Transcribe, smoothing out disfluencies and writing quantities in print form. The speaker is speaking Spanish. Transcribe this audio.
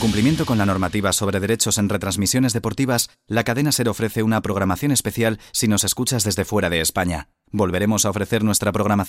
cumplimiento con la normativa sobre derechos en retransmisiones deportivas, la cadena SER ofrece una programación especial si nos escuchas desde fuera de España. Volveremos a ofrecer nuestra programación